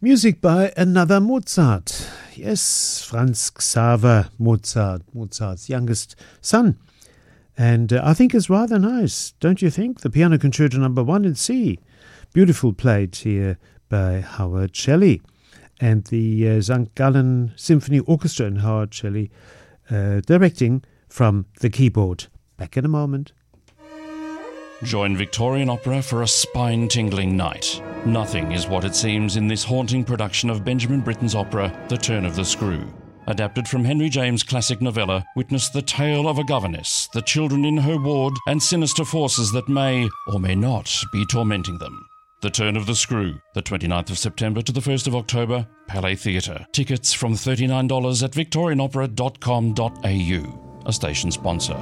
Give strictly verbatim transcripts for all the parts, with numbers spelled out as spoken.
Music by another Mozart. Yes, Franz Xaver Mozart, Mozart's youngest son. And uh, I think it's rather nice, don't you think? The Piano Concerto number one in C. Beautiful played here by Howard Shelley. And the uh, Sankt Gallen Symphony Orchestra and Howard Shelley uh, directing from the keyboard. Back in a moment. Join Victorian Opera for a spine-tingling night. Nothing is what it seems in this haunting production of Benjamin Britten's opera, The Turn of the Screw. Adapted from Henry James' classic novella, witness the tale of a governess, the children in her ward, and sinister forces that may, or may not, be tormenting them. The Turn of the Screw, the twenty-ninth of September to the first of October, Palais Theatre. Tickets from thirty-nine dollars at victorian opera dot com dot a u, a station sponsor.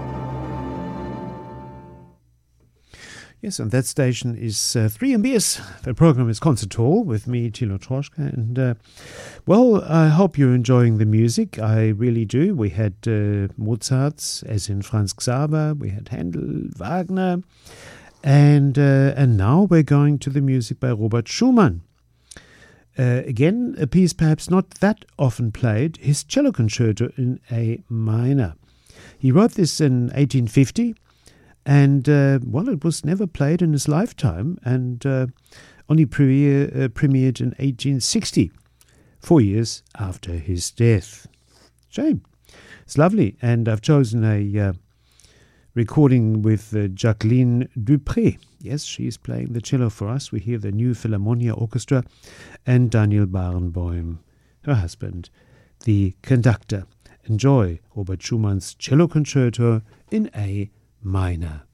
Yes, and that station is uh, three M B S. The program is Concert Hall with me, Thilo Troschke. And, uh, well, I hope you're enjoying the music. I really do. We had uh, Mozart's, as in Franz Xaver. We had Handel, Wagner. And, uh, and now we're going to the music by Robert Schumann. Uh, again, a piece perhaps not that often played, his cello concerto in A minor. He wrote this in eighteen fifty. And, uh, well, it was never played in his lifetime and uh, only premiere, uh, premiered in eighteen sixty, four years after his death. Shame. It's lovely. And I've chosen a uh, recording with uh, Jacqueline Dupré. Yes, she's playing the cello for us. We hear the New Philharmonia Orchestra and Daniel Barenboim, her husband, the conductor. Enjoy Robert Schumann's cello concerto in A minor.